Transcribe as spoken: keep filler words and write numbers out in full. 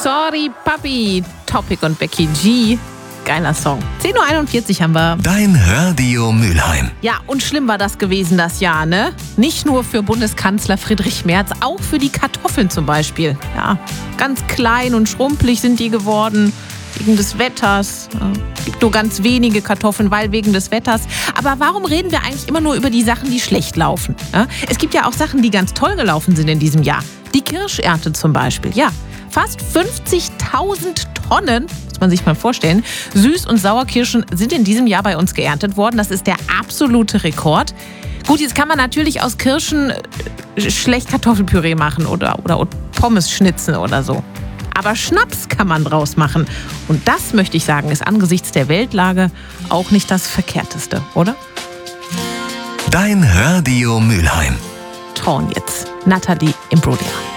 Sorry Papi, Topic und Becky G. Geiler Song. zehn Uhr einundvierzig haben wir. Dein Radio Mülheim. Ja, und schlimm war das gewesen das Jahr, ne? Nicht nur für Bundeskanzler Friedrich Merz, auch für die Kartoffeln zum Beispiel. Ja, ganz klein und schrumpelig sind die geworden. Wegen des Wetters. Es gibt nur ganz wenige Kartoffeln, weil wegen des Wetters. Aber warum reden wir eigentlich immer nur über die Sachen, die schlecht laufen? Ja? Es gibt ja auch Sachen, die ganz toll gelaufen sind in diesem Jahr. Die Kirschernte zum Beispiel. Ja, fast fünfzigtausend Tonnen, muss man sich mal vorstellen, Süß- und Sauerkirschen sind in diesem Jahr bei uns geerntet worden. Das ist der absolute Rekord. Gut, jetzt kann man natürlich aus Kirschen schlecht Kartoffelpüree machen oder, oder Pommes schnitzen oder so. Aber Schnaps kann man draus machen. Und das, möchte ich sagen, ist angesichts der Weltlage auch nicht das Verkehrteste, oder? Dein Radio Mülheim. Torn jetzt. Nathalie Imbruglia.